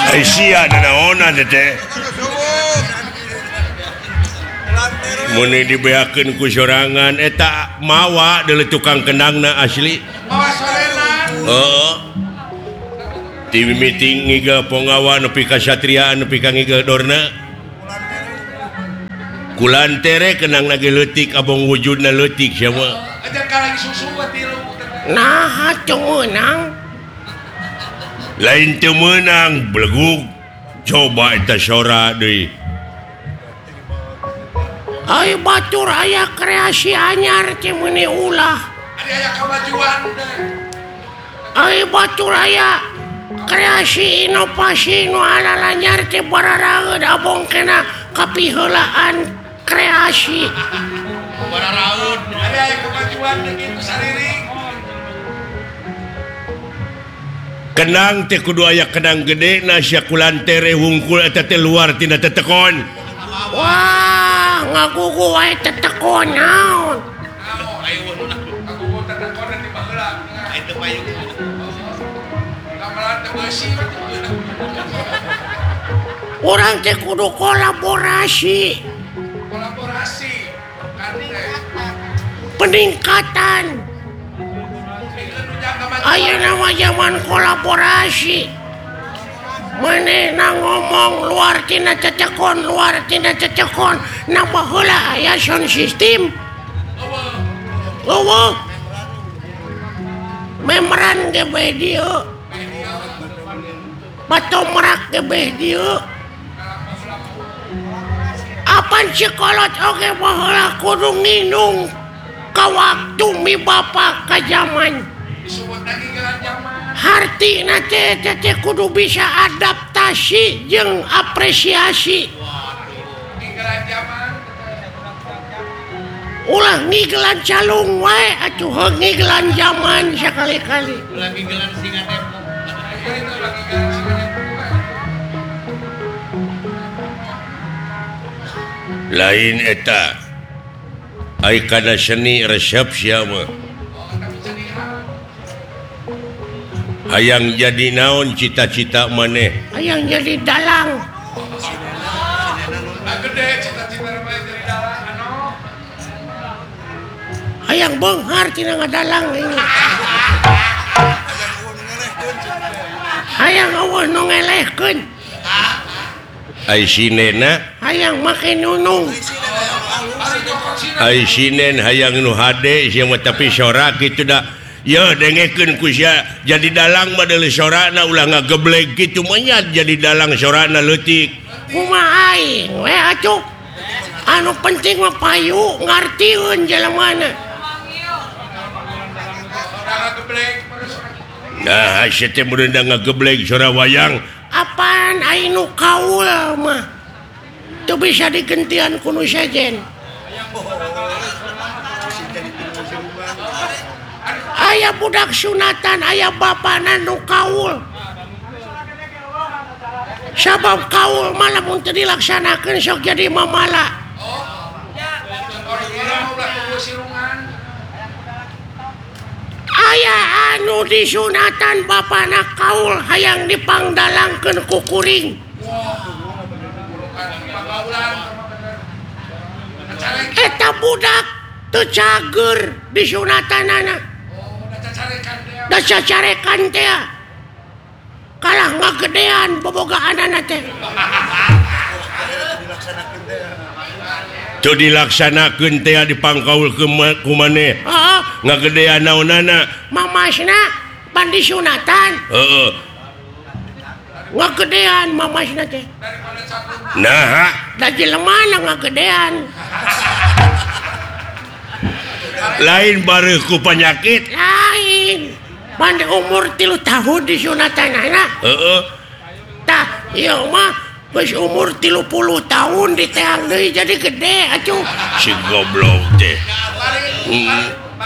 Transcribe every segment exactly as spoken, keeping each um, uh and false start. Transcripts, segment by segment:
Aisyah dan naonan teh. Mun dibeakeun ku sorangan eta mawa deuleu tukang kendangna asli. Mawa sorenan. Heeh. Di meeting ngiga pongawa nepi ka satriaan nepi ka ngiga dorna. Kulantere kenangna ge leutik abong wujudna leutik sia mah. Aja ka lagi susu tilu. Nah, teu meunang. Lain teu meunang belegug. Coba eta sora deui. Ai batur aya kreasi anyar teh meuni ulah. Ada aya kemajuan. Ai batur aya kreasi inovasi nu ala anyar teh bararaeud abong kena kapiheulaan kreasi. Bararaeud ada aya kemajuan kitu sariring. Kenang teh kudu aya kenang gede na sia kulantere hungkul eta teh luar tina tetekon. Wah, ngagugu wae tetekon naon. Ayo aku tetekon di baheula. Itu payung. Lamaran teh beusi. Urang teh kudu kolaborasi. Kolaborasi. Peningkatan. Ayo nama zaman kolaborasi. Manehna ngomong luar tina cecekon, luar tina cecekon, nambah heula aya sound system. Eueuh. Membran ge bae dieu. Batomrak ge bae dieu. Apan cikolot oge baheula kudu nginung ka waktu mi bapa ka zaman. Disebut lagi gelan zaman. Hartina teh teh kudu bisa adaptasi jeung apresiasi. Gelan zaman. Ulah ngigelan calung wae atuh heuh ngigelan zaman sakali-kali. Lagi gelan singa tempo. Itu lagi gelan singa tempo. Lain eta ai kana seni resep sia mah. Hayang jadi naon cita-cita maneh? Hayang jadi dalang. Gede cita-cita mah jadi dalang anu. Hayang beunghar tina ngadalang ini. Hayang eueuh nu ngelehkeun. Ai sinena, Hayang make nunung. ai sinen hayang nu hade sia mah tapi sora kitu da. Ya dengekeun ku sia jadi dalang mah deuleu sorana ulah ngageblek kitu mah nya jadi dalang sorana leutik. Kumaha aing we atuh. Anu penting mah payu ngartieun jelemana. Nah, sia teh mun da ngageblek sora wayang. Apaan aing nu kaul mah teu bisa digentian ku nu sejen. Aya budak sunatan, aya bapana nu kaul. Sabab kaul mah lamun teu dilaksanakeun sok jadi mamala. Aya anu disunatan bapana kaul hayang dipangdalangkeun ku kuring. Eta budak teu cager disunatanana. Da cacarekan teh kalah ngagedean bobogaanana teh. Teu dilaksanakeun teh dipangkaul ku maneh. Heeh, Ngagedean naonana? mamasna pan disunatan. Heeh. Ngagedean mamasna teh. Nah, Da jelemana ngagedean. lain bareuh ku penyakit. Lain. Bande umur tilu tahun disunatanana. Heeh. Tah, ieu mah geus umur tilu puluh tahun diteang deui jadi gede atuh. Si goblok teh. Heeh.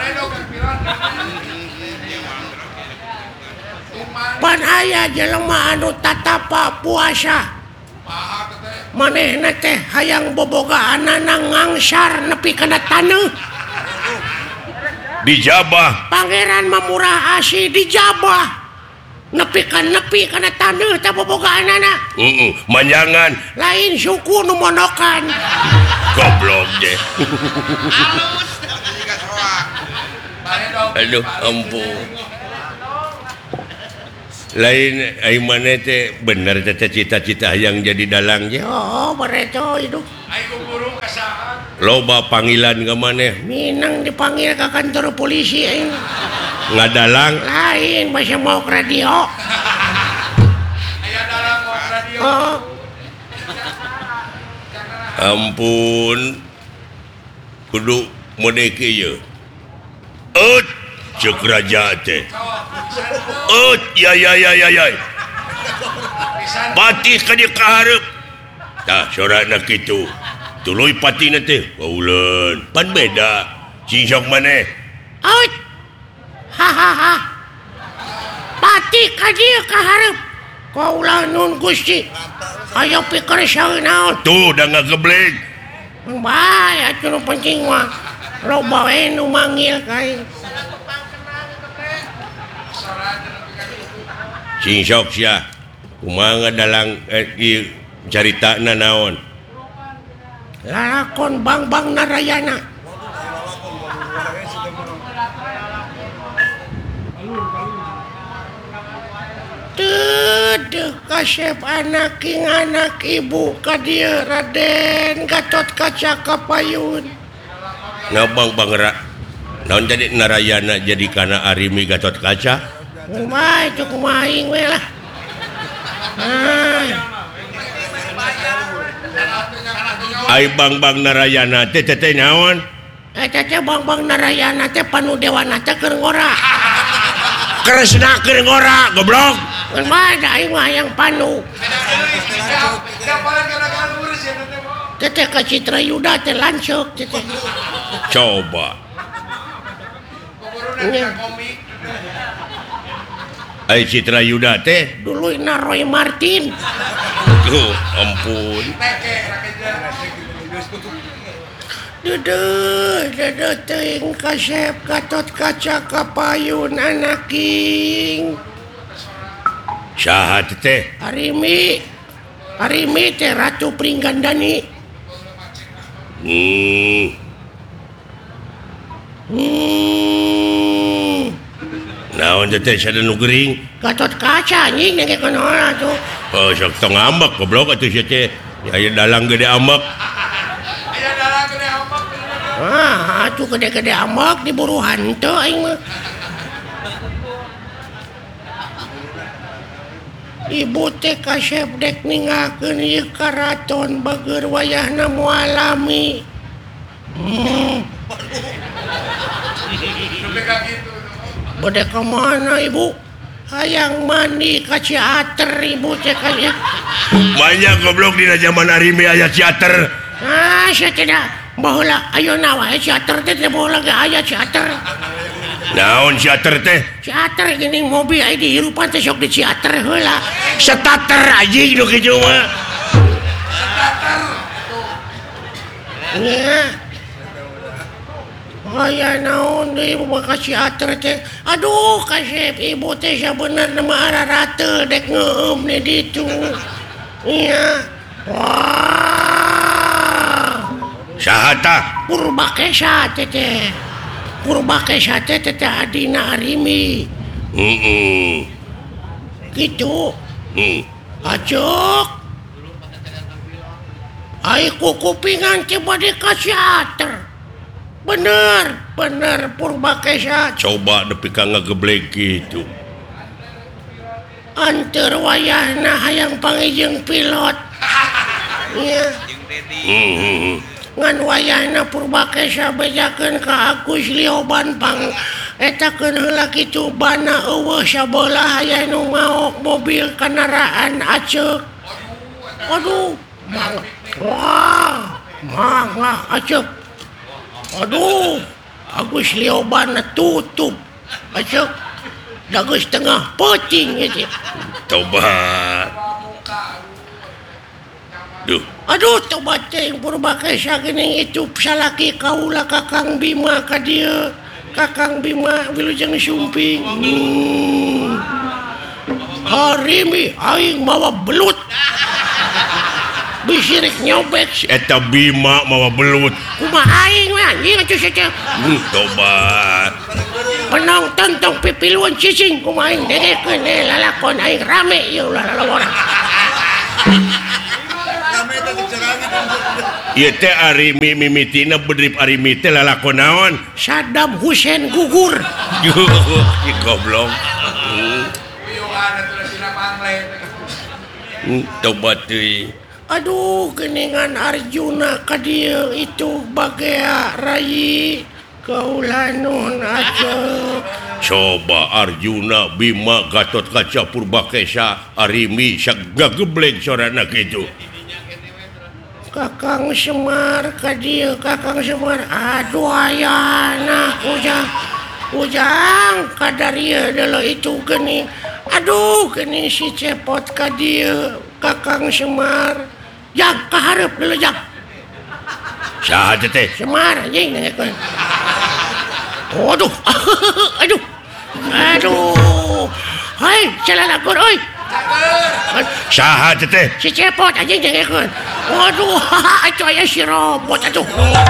Pan aya jelema anu tatapa puasa. Manehna teh hayang bobogaanana ngangsar nepi kana taneuh. Dijabah. Pangeran Mamurah Asih dijabah. nepi kan nepi karena taneuh teh bobogaanana. Heeh, manjangan Lain suku nu monokan. goblok deh. Halus. Jika soak. Balik dong. Aduh, ampun. Lain ai maneh teh bener teh cita-cita yang jadi dalang ya. Oh, bereto hidup. Ayo guru kasahan. Loba panggilan ka maneh Minang dipanggil ke kantor polisi aing. ngadalang. Lain masih mau ke radio. Aya dalam ngomong radio. Oh, Ampun. Kudu mode kieu ye. Ut ceuk raja teh. Ut ya ya ya ya ya. Pati ka dieu kahareup. Tah sorana kitu. Tuluy patina teh pauleun. Pan beda. Sing sok maneh. out. Hahaha. Pati ka dieu kahareup. Kaulah nun Gusti. Ayo pikir saeunaon. Tuh da ngageblek. Bae atuh nu penting mah loba we nu manggil kae. Sing sok sia. Kumaha ngadalang eh, ieu caritana naon? Lalakon Bang-Bang Narayana. Duh, kasep anak king anak ibu ka dieu Raden Gatot Kaca Kapayun. Nah bang bangera. Naon jadi Narayana jadi kana Arimi Gatot Kaca? Kumaha itu kumaha aing we lah. Ah, Ai bang bang Narayana teh teh teh naon? eta teh Bang-Bang Narayana teh panudewana teh keur ngora. Kresna keur ngora goblok. Mun mah da aing mah yang panu. Siapa lagi nak lurus ya nanti mau. Teteh ka Citra Yuda teh lanceuk teteh. Coba. Guru nak komik. Ai Citra Yuda teh. Dulu na Roy Martin. Tuh ampun. Teke rakeja. Duduh, duduh teuing kasep Gatot Kaca Kapayun anak king. Saha teh? Arimi. Arimi teh Ratu Pringgandani. Hmm. Hmm. Naon teh teh sada nu gering? Gatot Kaca anjing nengke konola tuh. Oh sok tong ambek goblok atuh sia teh. Aya dalang gede ambek. Aya dalam gede apa? Ah, atuh gede-gede amak diburu hanteu aing mah. Ibu teh kasep dek ningakeun ieu karaton bageur wayahna moal alami. Hmm, Sampai kayak gitu. bade ka mana ibu? Hayang mandi ka Ciater ibu teh kaya. Banyak goblok dina zaman Arimi aya teater. Ah, sia teh da baheula ayeuna wae Ciater teh teh baheula ge aya Ciater. Naon teater teh? Ciater gini mobil aya di hirupan teh sok di Ciater heula. Starter anjing nu kitu mah. Nya. Aya naon deui ibu ka Ciater teh. Aduh, kasep ibu teh sabenerna mah ararate dek ngeueum di ditu. Iya. Wah. Saha tah? Purbakesa teh teh. Purbakesa teh teh adina Arimi. Heeh. Gitu. Hmm. Acok. Ai kupingan teh bade ka Ciater. Bener, bener Purbakesa. Coba nepi ka ngageblek gitu. Anteur wayahna hayang pangijeng pilot. Iya. Hmm, hmm, hmm. Ngan wayahna Purbakesa bejakeun ka Agus Lioban pang etakeun heula kitu bana eueuh sabelah aya nu maok mobil kendaraan aceuk. Aduh, mang. Wah, mang lah aceuk. Aduh, Agus Lioban tutup aceuk. Dageus tengah peuting gitu. Tobat. Duh, Aduh, tobat teh Purbakesa geuning itu salaki kaula Kakang Bima ka dieu. Kakang Bima wilujeng sumping. Hmm. harimi aing mawa belut bisirik nyobek eta Bima mawa belut kumaha aing we anjing atuh saja hmm, tobat penonton tong pipiluan cicing kumaha aing dengekeun deui lalakon aing rame ieu ulah lalawaran ieu teh ari mimitina bedrip ari mite lalakon naon Saddam Hussein gugur Ih, goblok Uyuhan atuh sina pangle. Hmm, tobat deui aduh geningan Arjuna ka dieu itu bagea rai kaulanon aja coba Arjuna Bima Gatot Kaca Purbakesa Arimi sak gageblek sorana kitu Kakang Semar ka dieu Kakang Semar aduh ayana ujang ujang kadarieu deuleu itu geuning aduh geuning si cepot ka dieu Kakang Semar jag kaharep deuleu jag saha teh Semar anjing nengekeun waduh aduh aduh hai celalagur euy saha teh si cepot anjing nengekeun waduh atuh aya si robot atuh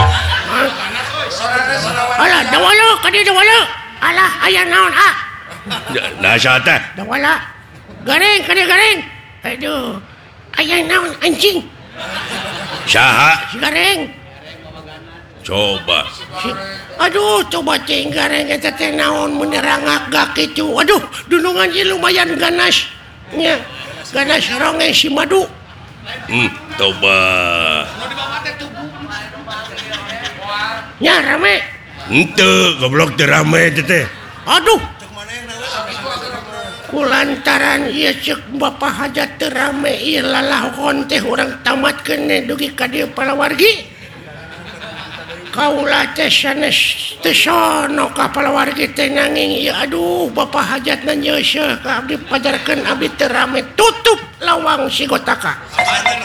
alah dawala ka dieu dawala alah aya naon ah nah saha teh dawala gareng ka dieu gareng aduh aya naon anjing saha si gareng coba Si- aduh coba cing gareng eta teh naon mun rangagak kitu aduh dunungan ieu lumayan ganas nya ganas ronge si madu hmm, toba nya rame henteu goblok teu rame teh aduh kulantaran ieu ceuk Bapak Hajat teu rame ieu lalakon teh urang tamatkeun dugi ka dieu palawargi kaula teh sanes teu sono ka palawargi teh nanging ieu aduh Bapak Hajat na nyeuseuh ka abdi pajarkeun abdi teu rame tutup lawang si Gotaka